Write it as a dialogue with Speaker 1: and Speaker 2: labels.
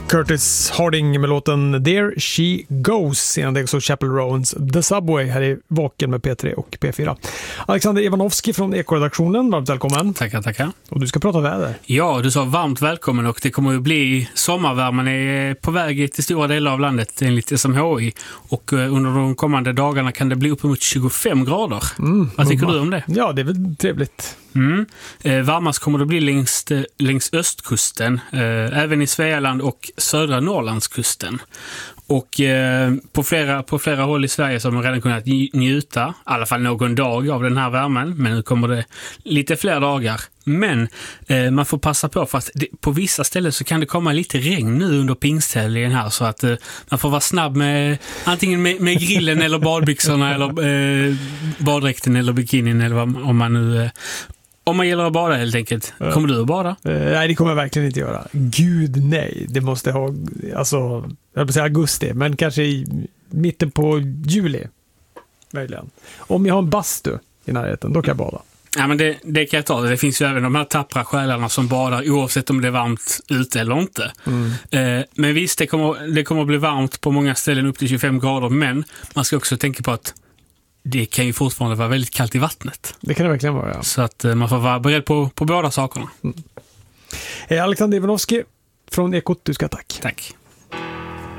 Speaker 1: Curtis Harding med låten There She Goes, innan det så Chapel Rowans The Subway här i Vaken med P3 och P4. Alexander Ivanovski från Eko-redaktionen, varmt välkommen.
Speaker 2: Tackar.
Speaker 1: Och du ska prata väder.
Speaker 2: Ja, du sa varmt välkommen, och det kommer att bli sommarvärmen är på väg till stora delar av landet enligt SMHI, och under de kommande dagarna kan det bli uppemot 25 grader. Vad tycker du om det?
Speaker 1: Ja, det är väl trevligt.
Speaker 2: Varmast kommer det bli längs östkusten, även i Svealand och södra Norrlandskusten. Och på flera håll i Sverige så har man redan kunnat njuta, i alla fall någon dag av den här värmen, men nu kommer det lite fler dagar. Men man får passa på, för att på vissa ställen så kan det komma lite regn nu under pingsthelgen här, så att man får vara snabb med antingen med grillen eller badbyxorna eller baddräkten eller bikinin, eller om man nu... Om man gillar att bada helt enkelt. Kommer du att bada?
Speaker 1: Nej, det kommer jag verkligen inte göra. Gud, nej. Det måste ha, alltså, jag vill säga augusti, men kanske i mitten på juli. Möjligen. Om jag har en bastu i närheten, då kan jag bada.
Speaker 2: Ja, men det kan jag ta. Det finns ju även de här tappra själarna som badar oavsett om det är varmt ute eller inte. Men visst, det kommer att bli varmt på många ställen upp till 25 grader, men man ska också tänka på att det kan ju fortfarande vara väldigt kallt i vattnet.
Speaker 1: Det kan det verkligen vara, ja.
Speaker 2: Så att man får vara beredd på båda sakerna.
Speaker 1: Alexander Ivanovski från Ekot, du ska tack.
Speaker 2: Tack.